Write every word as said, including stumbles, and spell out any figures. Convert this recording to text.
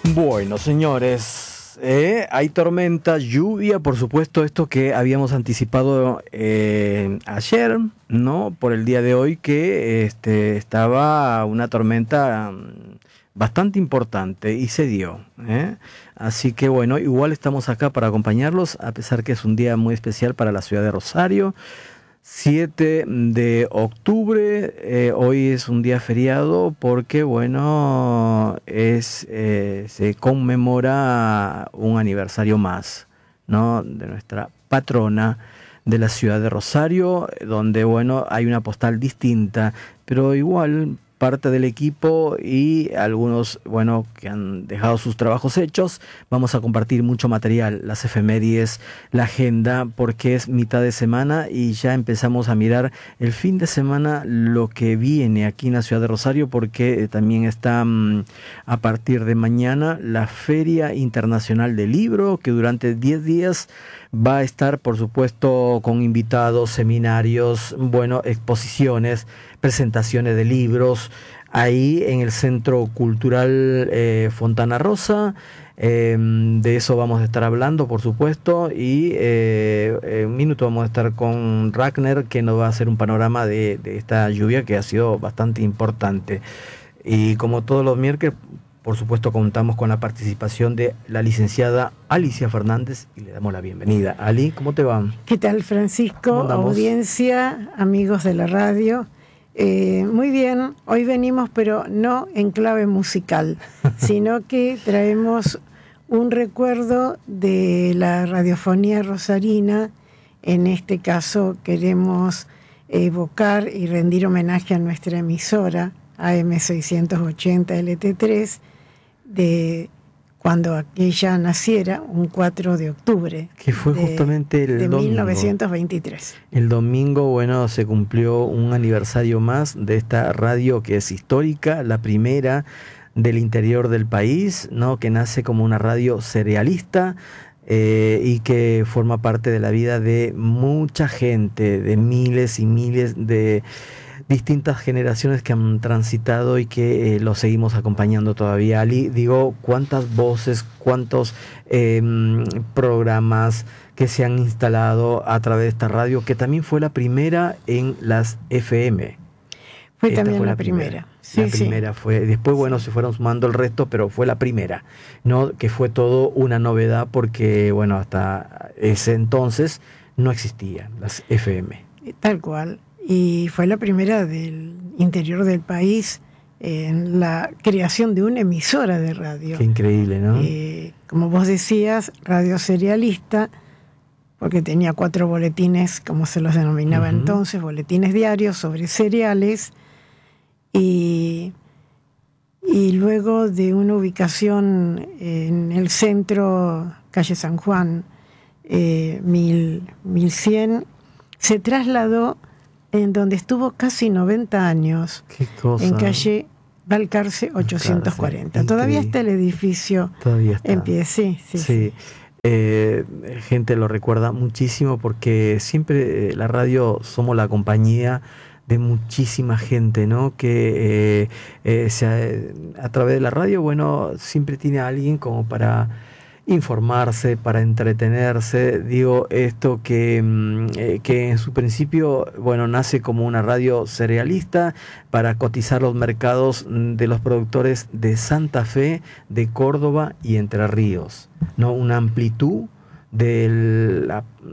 Bueno, señores, eh, hay tormenta, lluvia, por supuesto, esto que habíamos anticipado eh, ayer, ¿no? Por el día de hoy, que este, estaba una tormenta mm, bastante importante y se dio, ¿eh? Así que bueno, igual estamos acá para acompañarlos, a pesar que es un día muy especial para la ciudad de Rosario. siete de octubre, eh, hoy es un día feriado porque, bueno, es, eh, se conmemora un aniversario más, ¿no? De nuestra patrona de la ciudad de Rosario, donde, bueno, hay una postal distinta, pero igual parte del equipo y algunos, bueno, que han dejado sus trabajos hechos, vamos a compartir mucho material, las efemérides, la agenda, porque es mitad de semana y ya empezamos a mirar el fin de semana, lo que viene aquí en la ciudad de Rosario, porque también está mmm, a partir de mañana la Feria Internacional del Libro, que durante diez días va a estar, por supuesto, con invitados, seminarios, bueno, exposiciones, presentaciones de libros, ahí en el Centro Cultural eh, Fontana Rosa. Eh, de eso vamos a estar hablando, por supuesto, y eh, en un minuto vamos a estar con Ragnar, que nos va a hacer un panorama de, de esta lluvia que ha sido bastante importante. Y como todos los miércoles, por supuesto, contamos con la participación de la licenciada Alicia Fernández y le damos la bienvenida. Ali, ¿cómo te va? ¿Qué tal, Francisco? Audiencia, amigos de la radio. Eh, muy bien, hoy venimos, pero no en clave musical, sino que traemos un recuerdo de la radiofonía rosarina. En este caso queremos evocar y rendir homenaje a nuestra emisora A M seiscientos ochenta L T tres, de cuando aquella naciera, un cuatro de octubre. Que fue de, justamente el de domingo. mil novecientos veintitrés. El domingo, bueno, se cumplió un aniversario más de esta radio que es histórica, la primera del interior del país, ¿no? Que nace como una radio cerealista, eh, y que forma parte de la vida de mucha gente, de miles y miles de distintas generaciones que han transitado y que eh, lo seguimos acompañando todavía. Ali, digo, cuántas voces, cuántos eh, programas que se han instalado a través de esta radio, que también fue la primera en las F M. Fue Esta también fue la, la primera. primera. Sí, la primera sí. fue, después, bueno, se fueron sumando el resto, pero fue la primera, ¿no? Que fue todo una novedad porque, bueno, hasta ese entonces no existían las F M. Tal cual. Y fue la primera del interior del país en la creación de una emisora de radio. Qué increíble, ¿no? Eh, como vos decías, radio serialista, porque tenía cuatro boletines, como se los denominaba uh-huh. entonces, boletines diarios sobre cereales, y, y luego de una ubicación en el centro, calle San Juan, eh, mil, mil cien, se trasladó en donde estuvo casi noventa años. Qué cosa. En calle Balcarce ochocientos cuarenta. Increíble. Todavía está el edificio. Todavía está. En pie, sí, sí. sí. sí. Eh, gente lo recuerda muchísimo porque siempre eh, la radio somos la compañía de muchísima gente, ¿no? Que eh, eh, se, a través de la radio, bueno, siempre tiene a alguien como para informarse, para entretenerse. Digo esto que, eh, que en su principio, bueno, nace como una radio cerealista para cotizar los mercados de los productores de Santa Fe, de Córdoba y Entre Ríos, ¿no? Una amplitud de la,